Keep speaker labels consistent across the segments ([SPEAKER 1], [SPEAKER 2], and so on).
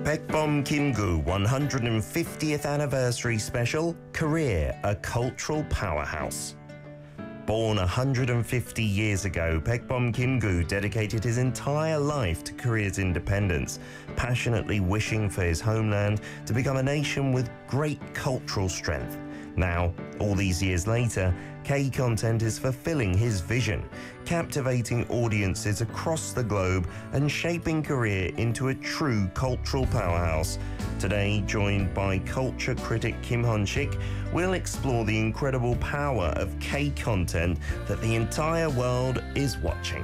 [SPEAKER 1] Baekbom Kim-gu 150th Anniversary Special, Korea, a Cultural Powerhouse. Born 150 years ago, Baekbom Kim-gu dedicated his entire life to Korea's independence, passionately wishing for his homeland to become a nation with great cultural strength. Now, all these years later, K-Content is fulfilling his vision, captivating audiences across the globe and shaping Korea into a true cultural powerhouse. Today, joined by culture critic Kim Hun-sik, we'll explore the incredible power of K-Content that the entire world is watching.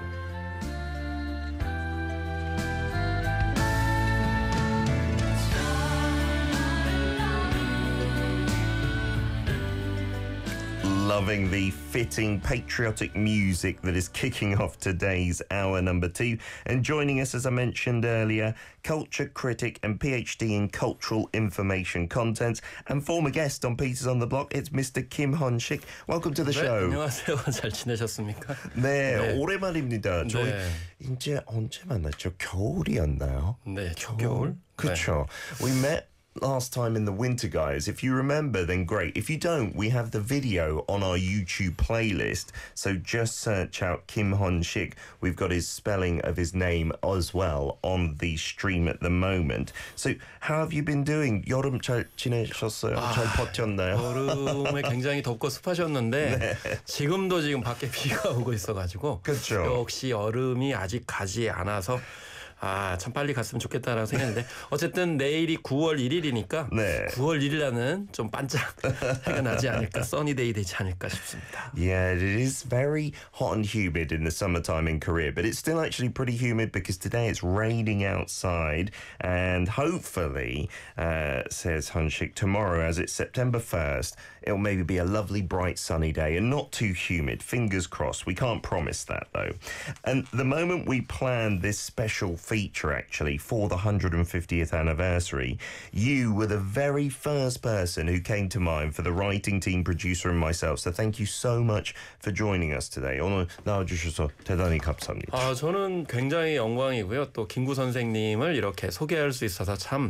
[SPEAKER 1] Loving the fitting patriotic music that is kicking off today's hour number 2. And joining us, as I mentioned earlier, culture critic and PhD in cultural information content and former guest on Peters on the Block, it's Mr. Kim Hun-sik. Welcome to the show.
[SPEAKER 2] 안녕하세요. 잘 지내셨습니까?
[SPEAKER 1] 네, 오랜만입니다. 저희 이제 언제 만났죠? 겨울이었나요?
[SPEAKER 2] 네, 초겨울.
[SPEAKER 1] 그렇죠. We met last time in the winter, guys. If you remember, then great. If you don't, we have the video on our YouTube playlist. So just search out Kim Hun-sik. We've got his spelling of his name as well on the stream at the moment. So how have you been doing? 여름 잘 지내셨어요? 잘 버텼나요?
[SPEAKER 2] 여름에 굉장히 덥고 습하셨는데
[SPEAKER 1] 네.
[SPEAKER 2] 지금 밖에 비가 오고 있어가지고
[SPEAKER 1] 그렇죠.
[SPEAKER 2] 역시 여름이 아직 가지 않아서 참 빨리 갔으면 좋겠다라고 생각했는데 어쨌든 내일이 9월 1일이니까
[SPEAKER 1] 네.
[SPEAKER 2] 9월 1일 날은 좀 반짝 해가 나지 않을까, 써니데이 되지 않을까 싶습니다.
[SPEAKER 1] Yeah, it is very hot and humid in the summertime in Korea, but it's still actually pretty humid because today it's raining outside, and hopefully, says Hun-sik, tomorrow, as it's September 1st, it'll maybe be a lovely bright sunny day and not too humid. Fingers crossed. We can't promise that though. And the moment we planned this special feature actually for the 150th anniversary, you were the very first person who came to mind for the writing team, producer and myself. So thank you so much for joining us today. 오늘 나와주셔서 대단히 감사합니다.
[SPEAKER 2] 저는 굉장히 영광이고요. 또 김구 선생님을 이렇게 소개할 수 있어서 참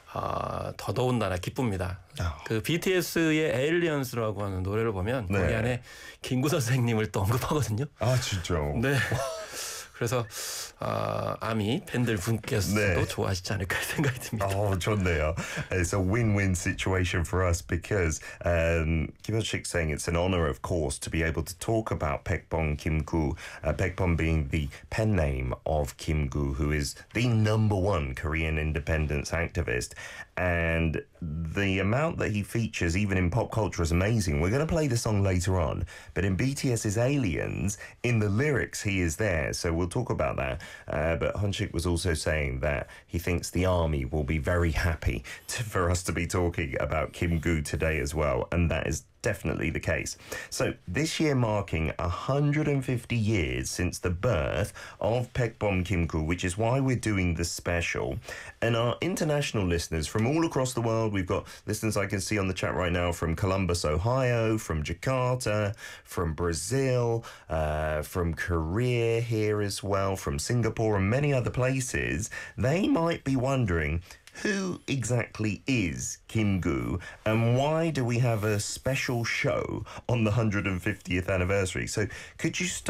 [SPEAKER 2] 더더군다나 기쁩니다. 그 BTS의 Aliens라고 하는 노래를 보면 거기 안에 김구 선생님을 또 언급하거든요.
[SPEAKER 1] 아, 진짜?
[SPEAKER 2] 네. 그래서 아미 팬들 분께서도 좋아하시지 않을까 생각이 듭니다.
[SPEAKER 1] 좋네요. It's a win-win situation for us because Kim Hun-sik's saying it's an honor, of course, to be able to talk about Baekbom Kim-gu, Baekbom being the pen name of Kim-gu, who is the #1 Korean independence activist. And the amount that he features, even in pop culture, is amazing. We're going to play the song later on, but in BTS's Aliens, in the lyrics, he is there. So we'll talk about that. But Hun-sik was also saying that he thinks the army will be very happy for us to be talking about Kim-gu today as well. And that is definitely the case. So this year marking 150 years since the birth of Baekbom Kim-gu, which is why we're doing this special. And our international listeners from all across the world, we've got listeners I can see on the chat right now from Columbus, Ohio, from Jakarta, from Brazil, from Korea here as well, from Singapore and many other places. They might be wondering, who exactly is Kim-gu and why do we have a special show on the 150th anniversary? So could you start